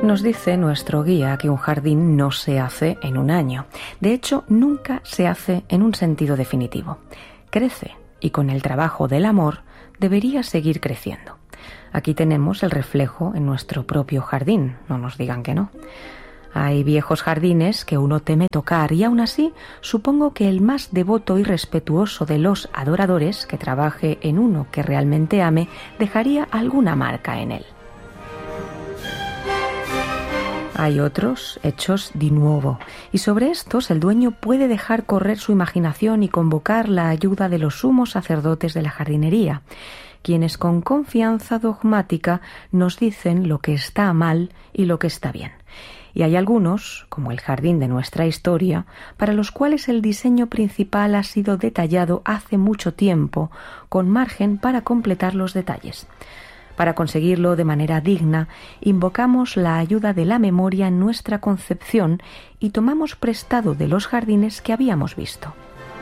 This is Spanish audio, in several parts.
Nos dice nuestro guía que un jardín no se hace en un año. De hecho, nunca se hace en un sentido definitivo. Crece y con el trabajo del amor debería seguir creciendo. Aquí tenemos el reflejo en nuestro propio jardín, no nos digan que no. Hay viejos jardines que uno teme tocar y aún así supongo que el más devoto y respetuoso de los adoradores que trabaje en uno que realmente ame dejaría alguna marca en él. Hay otros hechos de nuevo, y sobre estos el dueño puede dejar correr su imaginación y convocar la ayuda de los sumos sacerdotes de la jardinería, quienes con confianza dogmática nos dicen lo que está mal y lo que está bien. Y hay algunos, como el jardín de nuestra historia, para los cuales el diseño principal ha sido detallado hace mucho tiempo, con margen para completar los detalles. Para conseguirlo de manera digna, invocamos la ayuda de la memoria en nuestra concepción y tomamos prestado de los jardines que habíamos visto.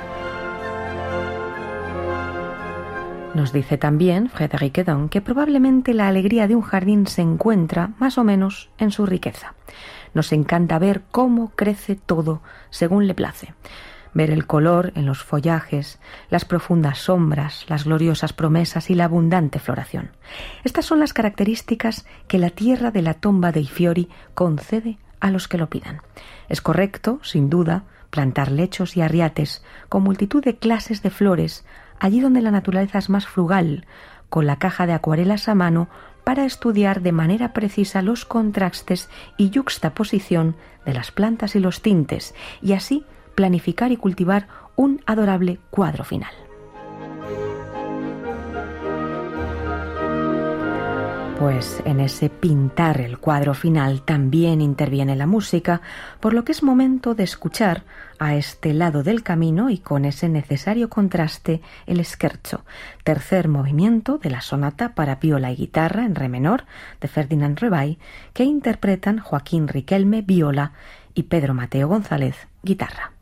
Nos dice también Frédéric Edon que probablemente la alegría de un jardín se encuentra, más o menos, en su riqueza. Nos encanta ver cómo crece todo según le place. Ver el color en los follajes, las profundas sombras, las gloriosas promesas y la abundante floración. Estas son las características que la tierra de la tomba dei Fiori concede a los que lo pidan. Es correcto, sin duda, plantar lechos y arriates con multitud de clases de flores allí donde la naturaleza es más frugal, con la caja de acuarelas a mano para estudiar de manera precisa los contrastes y yuxtaposición de las plantas y los tintes, y así planificar y cultivar un adorable cuadro final. Pues en ese pintar el cuadro final también interviene la música, por lo que es momento de escuchar a este lado del camino y con ese necesario contraste el scherzo, tercer movimiento de la sonata para viola y guitarra en re menor de Ferdinand Rebay, que interpretan Joaquín Riquelme, viola, y Pedro Mateo González, guitarra.